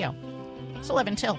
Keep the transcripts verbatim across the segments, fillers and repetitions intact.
Yeah. It's eleven till.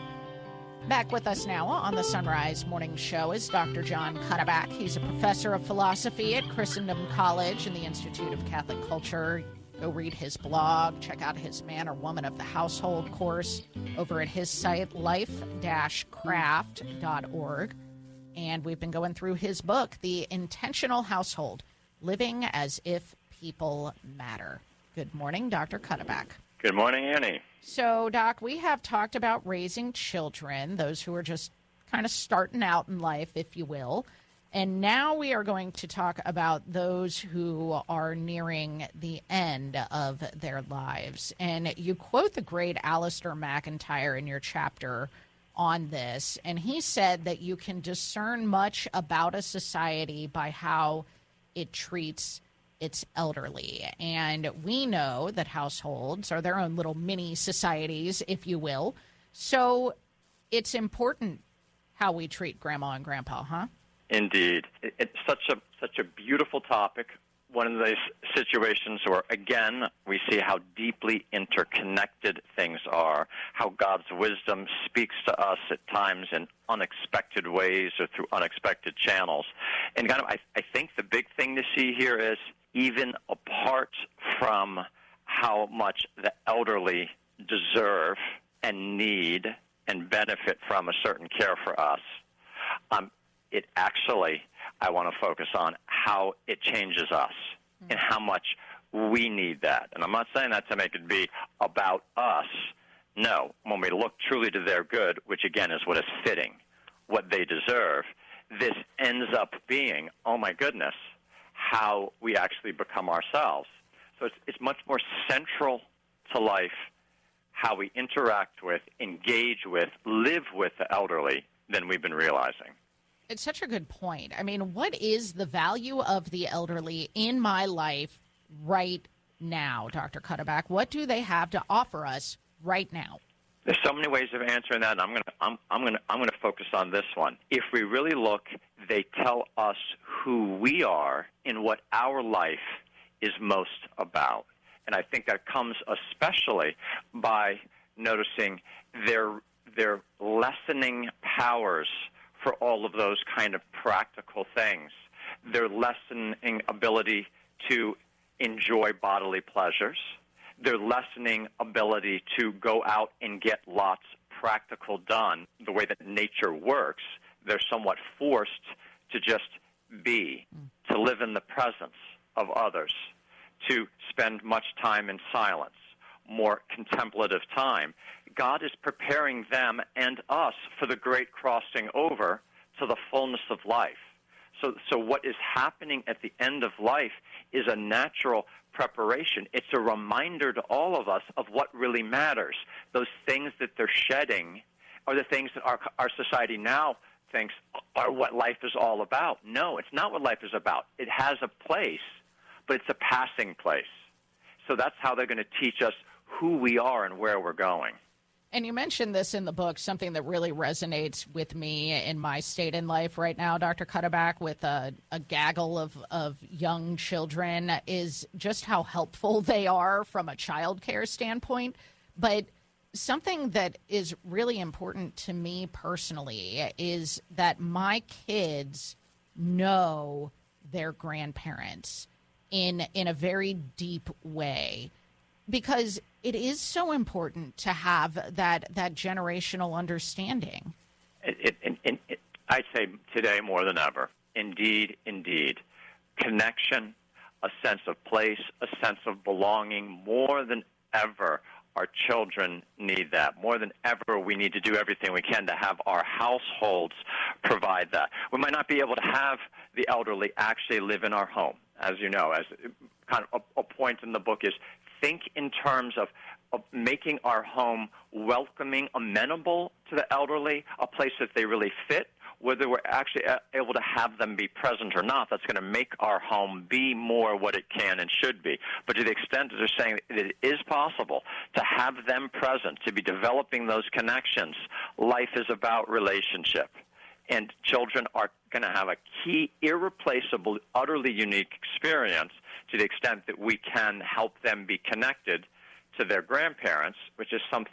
Back with us now on the Sunrise Morning Show is Doctor Jon Cuddeback. He's a professor of philosophy at Christendom College and the Institute of Catholic Culture. Go read his blog. Check out his Man or Woman of the Household course over at his site, life dash craft dot org. And we've been going through his book, The Intentional Household, Living as If People Matter. Good morning, Doctor Cuddeback. Good morning, Annie. So, Doc, we have talked about raising children, those who are just kind of starting out in life, if you will. And now we are going to talk about those who are nearing the end of their lives. And you quote the great Alistair McIntyre in your chapter on this. And he said that you can discern much about a society by how it treats its elderly. And we know that households are their own little mini societies, if you will. So it's important how we treat grandma and grandpa, huh? Indeed. It, it's such a such a beautiful topic. One of those situations where, again, we see how deeply interconnected things are, how God's wisdom speaks to us at times in unexpected ways or through unexpected channels. And kind of, I, I think the big thing to see here is, even apart from how much the elderly deserve and need and benefit from a certain care for us, um, it actually, I want to focus on how it changes us mm-hmm. and how much we need that. And I'm not saying that to make it be about us. No, when we look truly to their good, which again is what is fitting, what they deserve, this ends up being, oh my goodness, how we actually become ourselves. So it's, it's much more central to life how we interact with, engage with, live with the elderly than we've been realizing. It's such a good point. I mean, what is the value of the elderly in my life right now, Doctor Cuddeback? What do they have to offer us right now? There's so many ways of answering that, and I'm going to I'm, I'm going to I'm going to focus on this one. If we really look, they tell us who we are and what our life is most about. And I think that comes especially by noticing their their lessening powers for all of those kind of practical things. Their lessening ability to enjoy bodily pleasures, their lessening ability to go out and get lots practical done. The way that nature works, they're somewhat forced to just be, to live in the presence of others, to spend much time in silence, more contemplative time. God is preparing them and us for the great crossing over to the fullness of life. So, so what is happening at the end of life is a natural preparation. It's a reminder to all of us of what really matters. Those things that they're shedding are the things that our, our society now thinks are what life is all about. No, it's not what life is about. It has a place, but it's a passing place. So that's how they're going to teach us who we are and where we're going. And you mentioned this in the book, something that really resonates with me in my state in life right now, Doctor Cuddeback, with a, a gaggle of, of young children, is just how helpful they are from a child care standpoint. But something that is really important to me personally is that my kids know their grandparents in in a very deep way, because it is so important to have that that generational understanding. It, it, it, it, I'd say today more than ever. Indeed, indeed. Connection, a sense of place, a sense of belonging. More than ever, our children need that. More than ever, we need to do everything we can to have our households provide that. We might not be able to have the elderly actually live in our home, as you know. As kind of a, a point in the book is, think in terms of, of making our home welcoming, amenable to the elderly, a place that they really fit, whether we're actually able to have them be present or not. That's going to make our home be more what it can and should be. But to the extent that they're saying that it is possible to have them present, to be developing those connections, life is about relationship. And children are going to have a key, irreplaceable, utterly unique experience to the extent that we can help them be connected to their grandparents, which is something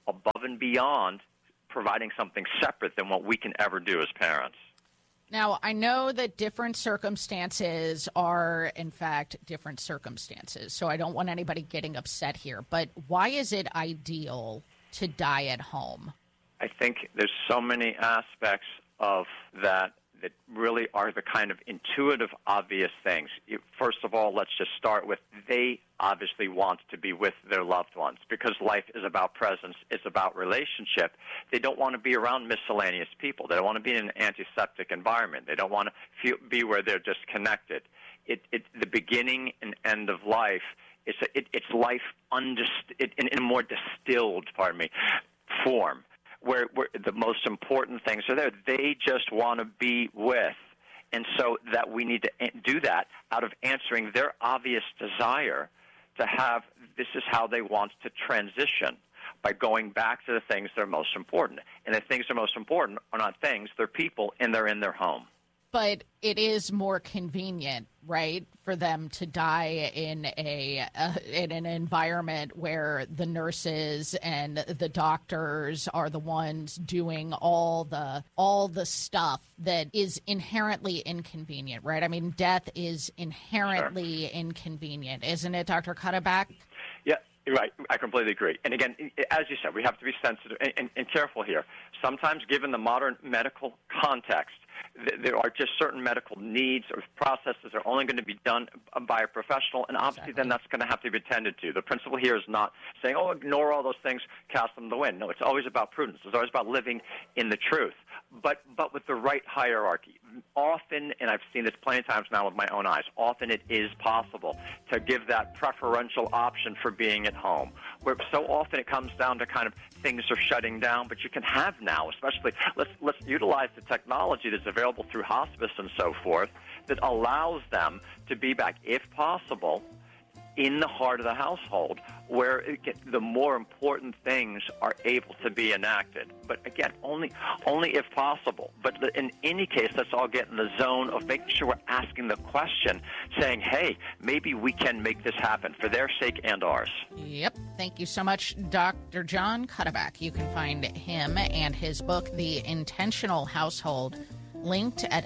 above and beyond providing something separate than what we can ever do as parents. Now, I know that different circumstances are, in fact, different circumstances, so I don't want anybody getting upset here. But why is it ideal to die at home? I think there's so many aspects of that that really are the kind of intuitive, obvious things. First of all, let's just start with they obviously want to be with their loved ones because life is about presence, it's about relationship. They don't want to be around miscellaneous people. They don't want to be in an antiseptic environment. They don't want to feel, be where they're disconnected. It, it, the beginning and end of life, it's, a, it, it's life undist- it, in, in a more distilled, pardon me, form. Where, where the most important things are there. They just want to be with. And so that we need to do that out of answering their obvious desire to have, this is how they want to transition, by going back to the things that are most important. And the things that are most important are not things, they're people, and they're in their home. But it is more convenient, right, for them to die in a uh, in an environment where the nurses and the doctors are the ones doing all the all the stuff that is inherently inconvenient, right? I mean, death is inherently sure. inconvenient, isn't it, Doctor Cuddeback? Yeah. Right, I completely agree. And again, as you said, we have to be sensitive and, and, and careful here. Sometimes, given the modern medical context, th- there are just certain medical needs or processes that are only going to be done by a professional, and obviously exactly. then that's going to have to be attended to. The principle here is not saying, oh, ignore all those things, cast them to the wind. No, it's always about prudence. It's always about living in the truth, but but with the right hierarchy. Often, and I've seen this plenty of times now with my own eyes, often it is possible to give that preferential option for being at home, where so often it comes down to kind of things are shutting down, but you can have now, especially, let's, let's utilize the technology that's available through hospice and so forth that allows them to be back, if possible, in the heart of the household, where it get, the more important things are able to be enacted. But again, only only if possible. But in any case, let's all get in the zone of making sure we're asking the question, saying, hey, maybe we can make this happen for their sake and ours. Yep. Thank you so much, Doctor John Cuddeback. You can find him and his book, The Intentional Household, linked at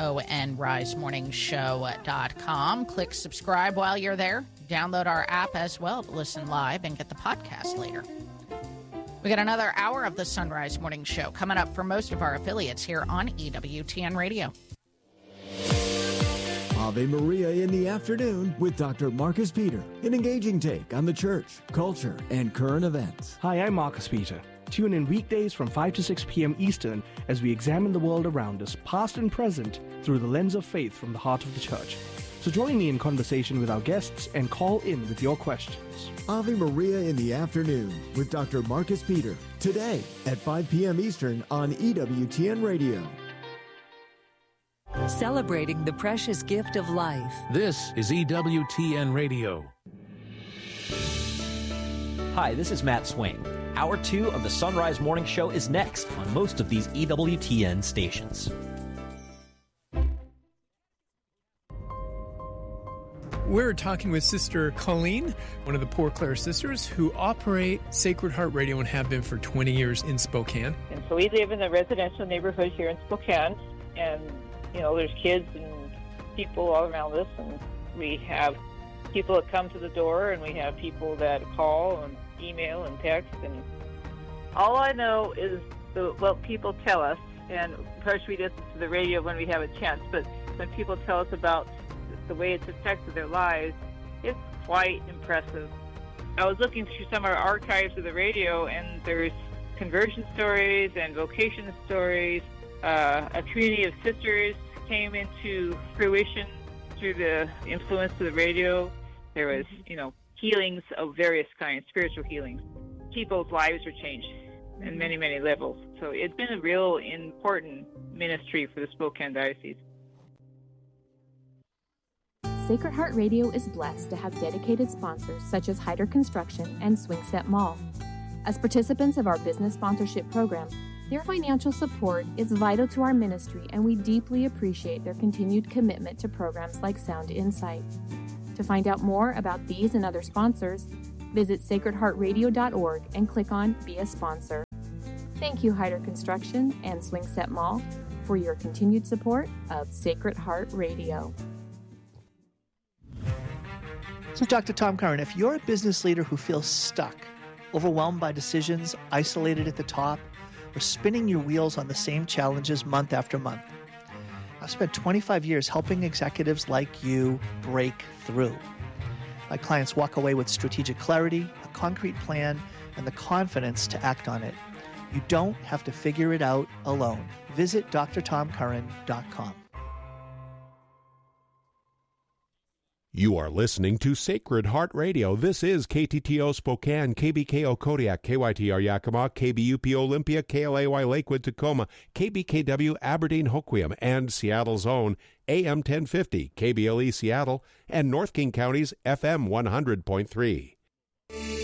son rise morning show dot com. Click subscribe while you're there. Download our app as well to listen live and get the podcast later. We got another hour of the Sunrise Morning Show coming up for most of our affiliates here on E W T N Radio. Ave Maria in the afternoon with Doctor Marcus Peter. An engaging take on the church, culture, and current events. Hi, I'm Marcus Peter. Tune in weekdays from five to six p.m. Eastern as we examine the world around us, past and present, through the lens of faith from the heart of the church. So join me in conversation with our guests and call in with your questions. Ave Maria in the afternoon with Doctor Marcus Peter. Today at five p.m. Eastern on E W T N Radio. Celebrating the precious gift of life. This is E W T N Radio. Hi, this is Matt Swain. Hour two of the Sunrise Morning Show is next on most of these E W T N stations. We're talking with Sister Colleen, one of the Poor Clare sisters, who operate Sacred Heart Radio and have been for twenty years in Spokane. And so we live in a residential neighborhood here in Spokane, and, you know, there's kids and people all around us, and we have people that come to the door, and we have people that call and email and text, and all I know is the, what people tell us, and of course we listen to the radio when we have a chance, but when people tell us about the way it's affected their lives, it's quite impressive. I was looking through some of our archives of the radio, and there's conversion stories and vocation stories. Uh, a community of sisters came into fruition through the influence of the radio. There was, you know, healings of various kinds, spiritual healings. People's lives were changed in many, many levels. So it's been a real important ministry for the Spokane Diocese. Sacred Heart Radio is blessed to have dedicated sponsors such as Hyder Construction and Swingset Mall. As participants of our business sponsorship program, their financial support is vital to our ministry, and we deeply appreciate their continued commitment to programs like Sound Insight. To find out more about these and other sponsors, Visit sacred heart radio dot org and click on Be a Sponsor. Thank you, Hyder Construction and Swing Set Mall, for your continued support of Sacred Heart Radio. So, Doctor Tom Curran, if you're a business leader who feels stuck, overwhelmed by decisions, isolated at the top, or spinning your wheels on the same challenges month after month, I've spent twenty-five years helping executives like you break through. My clients walk away with strategic clarity, a concrete plan, and the confidence to act on it. You don't have to figure it out alone. Visit d r tom curran dot com. You are listening to Sacred Heart Radio. This is K T T O Spokane, K B K O Kodiak, K Y T R Yakima, K B U P Olympia, K L A Y Lakewood Tacoma, K B K W Aberdeen Hoquiam, and Seattle's own A M ten fifty, K B L E Seattle, and North King County's F M one hundred point three.